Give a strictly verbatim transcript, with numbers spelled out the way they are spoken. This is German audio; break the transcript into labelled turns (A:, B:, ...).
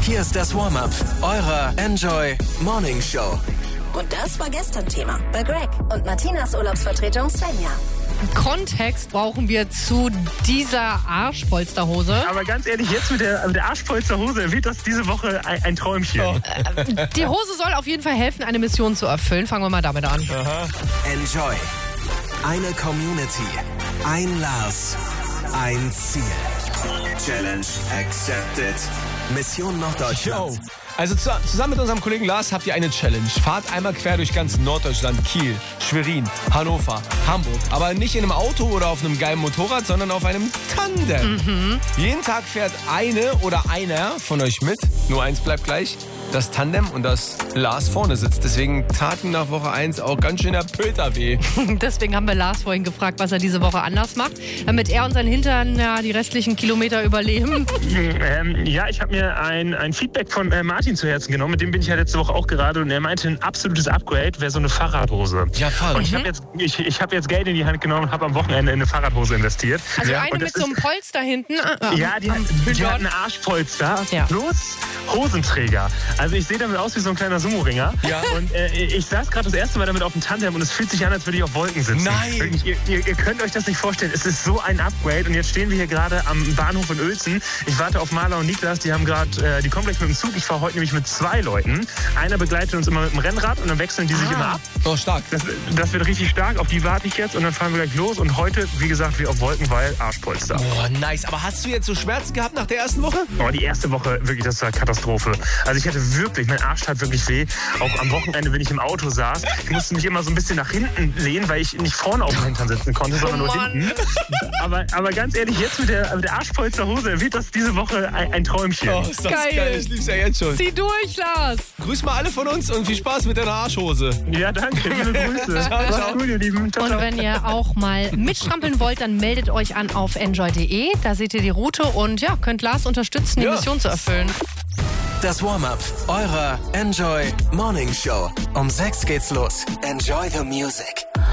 A: Hier ist das Warm-up eurer Enjoy Morning Show.
B: Und das war gestern Thema bei Greg und Martinas Urlaubsvertretung Svenja.
C: Kontext brauchen wir zu dieser Arschpolsterhose.
D: Aber ganz ehrlich, jetzt mit der, mit der Arschpolsterhose wird das diese Woche ein, ein Träumchen. Oh.
C: Die Hose soll auf jeden Fall helfen, eine Mission zu erfüllen. Fangen wir mal damit an.
A: Aha. Enjoy. Eine Community. Ein Lars. Ein Ziel. Challenge accepted. Mission Norddeutschland.
E: Yo. Also zu, zusammen mit unserem Kollegen Lars habt ihr eine Challenge. Fahrt einmal quer durch ganz Norddeutschland, Kiel, Schwerin, Hannover, Hamburg. Aber nicht in einem Auto oder auf einem geilen Motorrad, sondern auf einem Tandem. Mhm. Jeden Tag fährt eine oder einer von euch mit. Nur eins bleibt gleich. Das Tandem und das Lars vorne sitzt. Deswegen tat ihm nach Woche eins auch ganz schön der Pöter weh.
C: Deswegen haben wir Lars vorhin gefragt, was er diese Woche anders macht, damit er und sein Hintern ja, die restlichen Kilometer überleben.
D: Ähm, ja, ich habe mir ein, ein Feedback von äh, Martin zu Herzen genommen. Mit dem bin ich ja letzte Woche auch gerade und er meinte, ein absolutes Upgrade wäre so eine Fahrradhose.
E: Ja, Fahrrad.
D: Und ich habe jetzt, ich, ich hab jetzt Geld in die Hand genommen und habe am Wochenende in eine Fahrradhose investiert.
C: Also
D: ja.
C: eine mit so einem Polster hinten? Äh,
D: ja, die hat, die hat einen Arschpolster
C: ja.
D: plus Hosenträger. Also ich sehe damit aus wie so ein kleiner Sumo-Ringer. Ja. Und äh, ich saß gerade das erste Mal damit auf dem Tandem und es fühlt sich an, als würde ich auf Wolken sitzen.
E: Nein!
D: Wirklich, ihr, ihr, ihr könnt euch das nicht vorstellen. Es ist so ein Upgrade. Und jetzt stehen wir hier gerade am Bahnhof in Uelzen. Ich warte auf Marla und Niklas. Die haben gerade, äh, die kommen gleich mit dem Zug. Ich fahre heute nämlich mit zwei Leuten. Einer begleitet uns immer mit dem Rennrad und dann wechseln die sich
C: ah.
D: immer ab.
E: Oh, stark.
D: Das, das wird richtig stark. Auf die warte ich jetzt und dann fahren wir gleich los. Und heute, wie gesagt, wie auf Wolken, weil Arschpolster.
E: Oh, nice. Aber hast du jetzt so Schmerzen gehabt nach der ersten Woche?
D: Oh, die erste Woche, wirklich, das war Katastrophe. Also ich hatte wirklich, mein Arsch tat wirklich weh. Auch am Wochenende, wenn ich im Auto saß. Ich musste mich immer so ein bisschen nach hinten lehnen, weil ich nicht vorne auf dem Hintern sitzen konnte, sondern
C: oh,
D: nur
C: Mann.
D: hinten. Aber, aber ganz ehrlich, jetzt mit der, mit der Arschpolsterhose wird das diese Woche ein, ein Träumchen.
E: Oh, ist das geil.
C: Geil.
E: Ich lieb's ja jetzt schon.
C: Zieh durch, Lars.
E: Grüß mal alle von uns und viel Spaß mit deiner Arschhose.
D: Ja, danke. Liebe Grüße.
E: Ciao, ciao.
D: Gut, ihr Lieben. Ciao,
C: Und
D: ciao.
C: wenn ihr auch mal mitstrampeln wollt, dann meldet euch an auf enjoy punkt de. Da seht ihr die Route und ja, könnt Lars unterstützen, die
E: Ja.
C: Mission zu erfüllen.
A: Das Warm-up eurer Enjoy Morning Show. Um sechs geht's los. Enjoy the music.